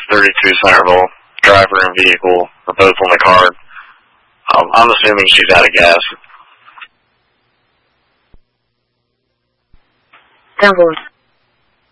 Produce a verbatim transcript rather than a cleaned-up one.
thirty-two Centerville. Driver and vehicle are both on the card. Um, I'm assuming she's out of gas. ten four.